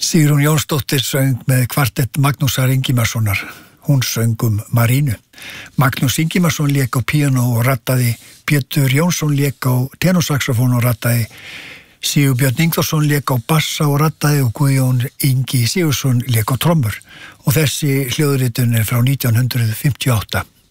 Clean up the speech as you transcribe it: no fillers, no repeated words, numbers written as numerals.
Sigrún Jónsdóttir söng með kvartett Magnúsar Ingimarssonar. Hún söng Marínu. Magnús Ingimarsson lék á píanó og rattaði, Pétur Jónsson lék á tenorsaxofón og rattaði, Sigurbjörn Ingvarsson lék á bassa og rattaði og Guðjón Ingi Sigurðsson lék á trommur. Og þessi hljóðritun frá 1958.